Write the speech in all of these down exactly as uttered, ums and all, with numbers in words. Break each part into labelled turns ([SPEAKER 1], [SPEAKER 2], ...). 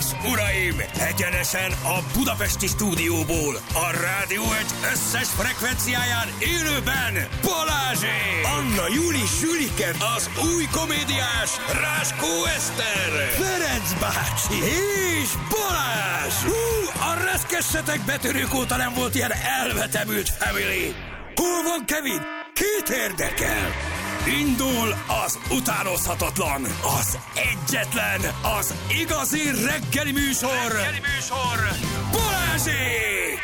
[SPEAKER 1] és uraim, egyenesen a budapesti stúdióból, a Rádió egy összes frekvenciáján élőben Balázsék! Anna Júli Sülike, az új komédiás Ráskó Eszter, Ferenc bácsi és Balázs! Hú, a reszkessetek betörők óta nem volt ilyen elvetemült family! Hol van Kevin? Két érdekel! Indul az utánozhatatlan, az egyetlen, az igazi reggeli műsor, reggeli műsor, Balázsék!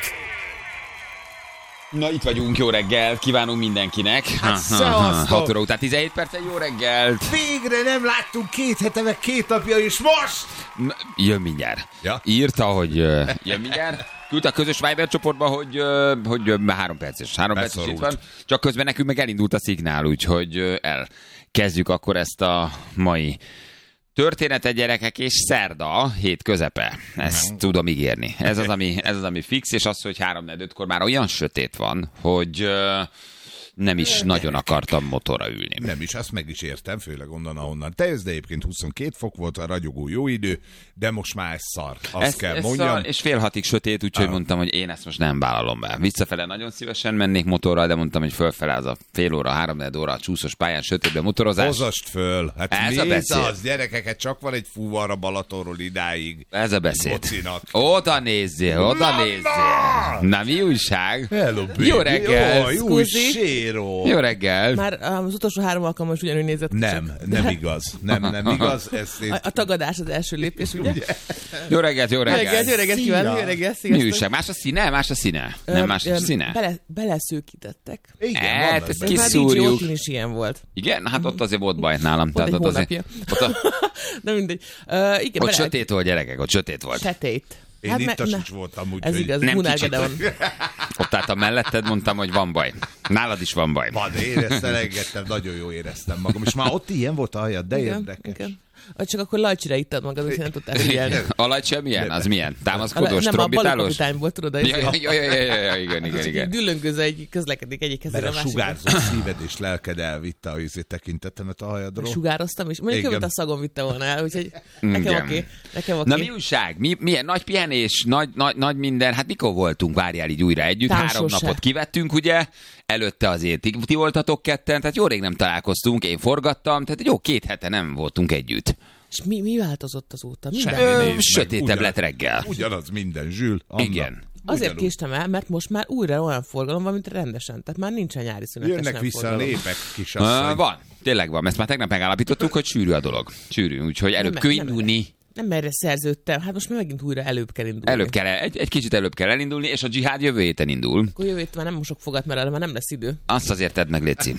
[SPEAKER 2] Na, itt vagyunk, jó reggel, kívánunk mindenkinek.
[SPEAKER 3] Hát szevasztok!
[SPEAKER 2] hat óra után tizenhét percen, jó reggelt.
[SPEAKER 3] Végre nem láttunk két hete, meg két napja is most!
[SPEAKER 2] Na, jön mindjárt.
[SPEAKER 3] Ja?
[SPEAKER 2] Írta, hogy uh, jön mindjárt. Küldte a közös Viber csoportba, hogy, uh, hogy uh, három perces. Három perces itt van. Csak közben nekünk meg elindult a szignál, úgyhogy uh, elkezdjük akkor ezt a mai történetet, gyerekek, és szerda, hét közepe. Ezt nem tudom ígérni. Ez az, ami, ez az, ami fix, és az, hogy három ötkor már olyan sötét van, hogy uh, nem is nagyon akartam motorra ülni.
[SPEAKER 3] Nem is, azt meg is értem, főleg onnan, ahonnan te jössz, de egyébként huszonkettő fok volt a ragyogó jó idő, de most már ez szar, azt ez, kell ez mondjam. Szar,
[SPEAKER 2] és fél hatig sötét, úgyhogy ah. mondtam, hogy én ezt most nem vállalom be. Visszafele nagyon szívesen mennék motorral, de mondtam, hogy fölfele az a fél óra, három óra a csúszos pályán sötétben motorozás.
[SPEAKER 3] Hozast föl, hát
[SPEAKER 2] ez
[SPEAKER 3] mi
[SPEAKER 2] a beszéd.
[SPEAKER 3] az, gyerekeket, csak van egy fúvar a Balatonról idáig.
[SPEAKER 2] Ez a beszéd.
[SPEAKER 3] Bocinak.
[SPEAKER 2] Oda nézzél, oda Mama! nézzél. Na, mi újság?
[SPEAKER 3] Hello, baby.
[SPEAKER 2] Jó reggel.
[SPEAKER 3] Jó, új séró.
[SPEAKER 2] Jó reggel.
[SPEAKER 4] Már az utolsó három alkalommal is ugyanúgy nézett.
[SPEAKER 3] Nem, nem igaz. Nem, nem igaz. Ezt én...
[SPEAKER 4] a, a tagadás az első lépés, ugye?
[SPEAKER 3] ugye?
[SPEAKER 2] Jó reggelt, jó reggelt.
[SPEAKER 4] Jó reggelt, jó reggelt kívánok, jó reggelt, sziasztok.
[SPEAKER 2] Mi újság? Más a színe? Más a színe? Nem más a színe?
[SPEAKER 4] Bele, beleszőkítettek.
[SPEAKER 3] Igen,
[SPEAKER 2] hát, ezt
[SPEAKER 4] kiszúrjuk. Már is ilyen volt.
[SPEAKER 2] Igen? Hát ott azért volt baj nálam.
[SPEAKER 4] Volt egy
[SPEAKER 2] ott
[SPEAKER 4] hónapja.
[SPEAKER 2] Ott, a...
[SPEAKER 4] Na mindegy. Uh, igen,
[SPEAKER 2] ott bele... sötét volt, gyerekek, ott sötét volt.
[SPEAKER 4] Sötét.
[SPEAKER 3] Én
[SPEAKER 4] hát
[SPEAKER 3] itt a
[SPEAKER 4] ne,
[SPEAKER 3] sics voltam, úgy,
[SPEAKER 4] ez
[SPEAKER 3] hogy...
[SPEAKER 4] igaz,
[SPEAKER 2] nem
[SPEAKER 4] Hunárgede van.
[SPEAKER 2] Ott álltam melletted, mondtam, hogy van baj. Nálad is van baj.
[SPEAKER 3] Van, éreztem, engedtem, nagyon jó éreztem magam. És már ott ilyen volt a hajad, de igen, érdekes. Igen.
[SPEAKER 4] Csak akkor lajcsira ittad magad, úgyhogy nem tudtál figyelni.
[SPEAKER 2] A lajcsa milyen? Az milyen? Támaszkodós,
[SPEAKER 4] nem,
[SPEAKER 2] trombitálós?
[SPEAKER 4] Nem, a balkapitány volt, tudod?
[SPEAKER 2] Ja, ja, ja, ja, ja, ja, igen, igen, igen.
[SPEAKER 4] Düllöngőzve egy közlekedik egyik kezére a
[SPEAKER 3] másikra. Mert a sugárzó szíved és lelked elvitte a izé tekintetemet a hajadról.
[SPEAKER 4] Sugároztam is. Mondjuk, hogy a szagom vitte volna el, úgyhogy nekem oké. Okay. Nekem okay.
[SPEAKER 2] Na mi újság? Mi, milyen nagy pihenés, nagy, nagy, nagy minden? Hát mikor voltunk, várjál így újra együtt? Társose. Három napot kivettünk, ugye? Előtte azért ti, ti voltatok ketten, tehát jó rég nem találkoztunk, én forgattam, tehát jó két hete nem voltunk együtt.
[SPEAKER 4] És mi, mi változott azóta?
[SPEAKER 2] Ö, sötétebb lett reggel.
[SPEAKER 3] Ugyanaz minden, Zsül. Anna.
[SPEAKER 2] Igen.
[SPEAKER 4] Azért késtem el, mert most már újra olyan forgalom van, mint rendesen. Tehát már nincsen nyári szünetes.
[SPEAKER 3] Jönnek vissza
[SPEAKER 4] forgalom.
[SPEAKER 3] a népek, kisasszony.
[SPEAKER 2] Uh, van, tényleg van. Ezt már tegnap megállapítottuk, hogy sűrű a dolog. Sűrű, úgyhogy előbb kell indulni.
[SPEAKER 4] Nem erre szerződtem. Hát most már megint újra előbb kell indulni.
[SPEAKER 2] Előbb kell, egy, egy kicsit előbb kell elindulni, és a dzsihád jövő héten indul.
[SPEAKER 4] Akkor jövő héten már nem mosok fogat, mert arra már nem lesz idő.
[SPEAKER 2] Azt azért tedd meg, Léci.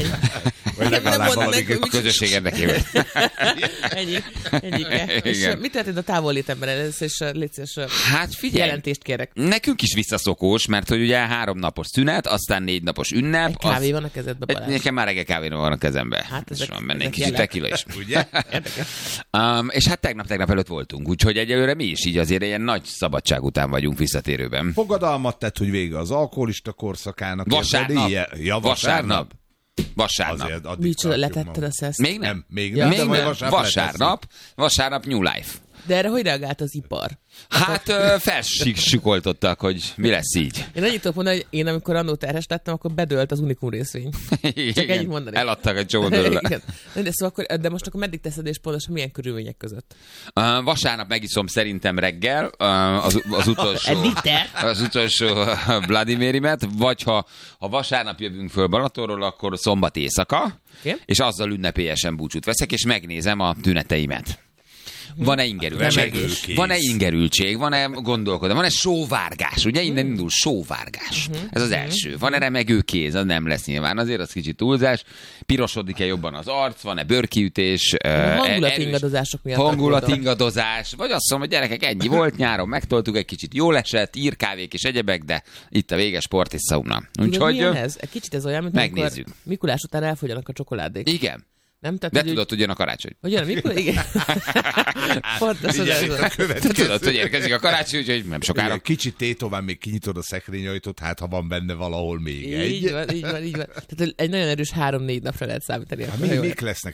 [SPEAKER 3] Vagy legalább valamik
[SPEAKER 2] a közösség érdekében.
[SPEAKER 4] Ennyi. Ennyike. És mit történt a távollétemben először, és Léci, és
[SPEAKER 2] hát figyelj,
[SPEAKER 4] jelentést kérek.
[SPEAKER 2] Nekünk is visszaszokós, mert hogy ugye három napos szünet, aztán négy napos ünnep.
[SPEAKER 4] Egy kávé az... van a kezedben, Balázs.
[SPEAKER 2] Nekem már reggel kávé van a kezemben.
[SPEAKER 4] Hát ezek,
[SPEAKER 2] van benne
[SPEAKER 4] ezek
[SPEAKER 2] egy kicsit tequila is.
[SPEAKER 3] Ugye?
[SPEAKER 2] um, és hát tegnap-tegnap előtt voltunk, úgyhogy egyelőre mi is így azért ilyen nagy szabadság után vagyunk visszatérőben.
[SPEAKER 3] Fogadalmat tett, hogy vége az alkoholista korszakának.
[SPEAKER 2] Vasárnap.
[SPEAKER 3] Ja,
[SPEAKER 2] vasárnap. Vasárnap.
[SPEAKER 4] Micsoda, letetted a szeszt?
[SPEAKER 2] Még nem.
[SPEAKER 3] nem még
[SPEAKER 2] ja.
[SPEAKER 3] nem.
[SPEAKER 2] Még
[SPEAKER 3] nem.
[SPEAKER 2] Vasárnap, vasárnap, vasárnap New Life.
[SPEAKER 4] De erre hogy reagált az ipar?
[SPEAKER 2] Hát felsikoltottak, hogy mi lesz így.
[SPEAKER 4] Én annyit tudok mondani, hogy én amikor annó terhes lettem, akkor bedőlt az Unikum részvény. Csak ennyit mondani.
[SPEAKER 2] Eladtak egy csomó belőle.
[SPEAKER 4] De, szóval akkor, de most akkor meddig teszed, és pontosan milyen körülmények között?
[SPEAKER 2] Uh, vasárnap megiszom szerintem reggel uh, az, az utolsó, az utolsó Vladimirimet, vagy ha, ha vasárnap jövünk föl Balatonról, akkor szombat éjszaka, okay. És azzal ünnepélyesen búcsút veszek, és megnézem a tüneteimet. Van-e ingerültség? Van-e ingerültség? Van-e gondolkodás? Van-e sóvárgás? Ugye innen indul sóvárgás. Ez az első. Van-e remegő kéz? Az nem lesz nyilván. Azért az kicsit túlzás. Pirosodik-e jobban az arc? Van-e bőrkiütés?
[SPEAKER 4] Hangulatingadozások miatt.
[SPEAKER 2] Hangulatingadozás. Vagy azt mondom, hogy gyerekek, ennyi volt. Nyáron megtoltuk, egy kicsit jól esett, írkávék és egyebek, de itt a vége sport és szauna.
[SPEAKER 4] Úgyhogy ez? Egy kicsit ez olyan, mint
[SPEAKER 2] megnézzük.
[SPEAKER 4] Mikulás után elfogyjanak a csokoládék.
[SPEAKER 2] Igen.
[SPEAKER 4] Nem? Tehát,
[SPEAKER 2] de
[SPEAKER 4] hogy
[SPEAKER 2] tudod, hogy jön a karácsony.
[SPEAKER 4] Hogy jön a mikor? Igen. Pontosan ez.
[SPEAKER 2] Tudod, hogy érkezik a karácsony, úgyhogy nem sokára. Igen,
[SPEAKER 3] kicsit tétován még kinyitod a szekrényajtót, hát ha van benne valahol még
[SPEAKER 4] így
[SPEAKER 3] egy.
[SPEAKER 4] Így van, így van, így van. Tehát egy nagyon erős három-négy napra lehet számítani.
[SPEAKER 3] Hát mi, mik lesznek?